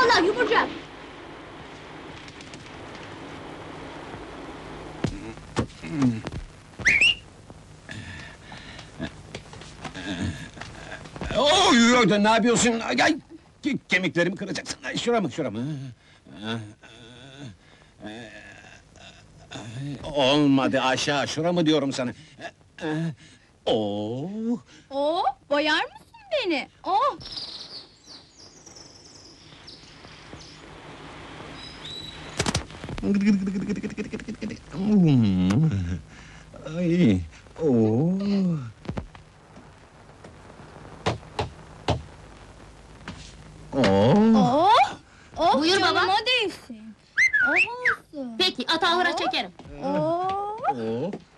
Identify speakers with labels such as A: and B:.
A: Allah yumurcak!
B: Oy, ne yapıyorsun? Ay, kemiklerimi kıracaksın. Ay, şuramı. Olmadı, aşağı, şuramı diyorum sana. Oo,
A: Oo, boyar mısın beni? Oh!
B: ay, oo. Oo.
A: Oh! Oh,
C: Buyur
A: canım,
C: baba.
A: o değilsin. Oh olsun.
C: Peki, ata ahıra çekerim.
A: Oh!
B: Oo.